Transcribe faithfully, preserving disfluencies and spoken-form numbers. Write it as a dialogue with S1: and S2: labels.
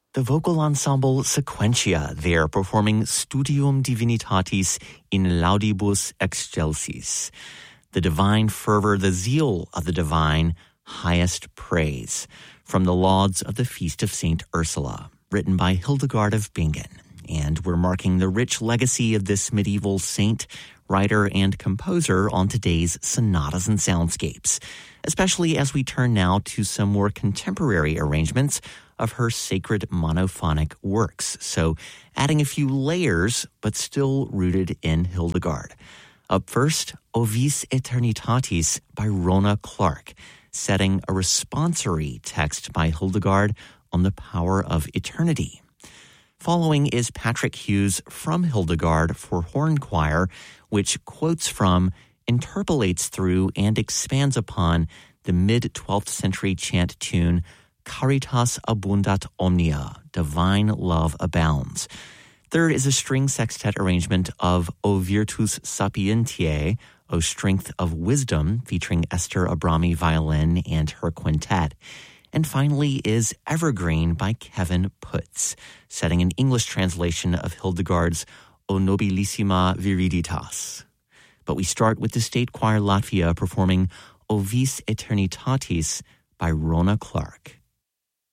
S1: The vocal ensemble Sequentia, they're performing Studium Divinitatis in Laudibus Excelsis. The divine fervor, the zeal of the divine, highest praise, from the Lauds of the Feast of Saint Ursula, written by Hildegard of Bingen. And we're marking the rich legacy of this medieval saint, writer, and composer on today's Sonatas and Soundscapes, especially as we turn now to some more contemporary arrangements of her sacred monophonic works. So adding a few layers, but still rooted in Hildegard. Up first, Ovis Aeternitatis by Rona Clark, setting a responsory text by Hildegard on the power of eternity. Following is Patrick Hughes' From Hildegard for Horn Choir, which quotes from, interpolates through, and expands upon the mid-twelfth century chant tune Caritas abundat omnia, divine love abounds. Third is a string sextet arrangement of O Virtus Sapientiae, O Strength of Wisdom, featuring Esther Abrami violin and her quintet. And finally is Evergreen by Kevin Putz, setting an English translation of Hildegard's O Nobilissima Viriditas. But we start with the State Choir Latvia performing Ovis Aeternitatis by Rona Clark.